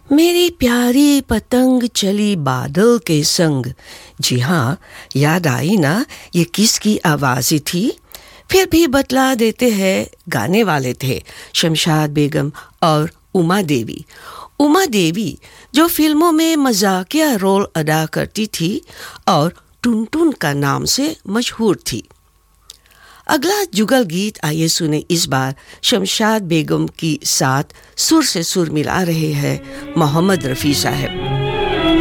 मेरी प्यारी पतंग चली बादल के संग। जी हाँ, याद आई ना ये किसकी आवाज़ थी? फिर भी बतला देते हैं, गाने वाले थे शमशाद बेगम और उमा देवी। उमा देवी जो फिल्मों में मजाकिया रोल अदा करती थी और टुनटुन का नाम से मशहूर थी। अगला जुगल गीत आइए सुने। इस बार शमशाद बेगम की साथ सुर से सुर मिला रहे हैं मोहम्मद रफ़ी साहब।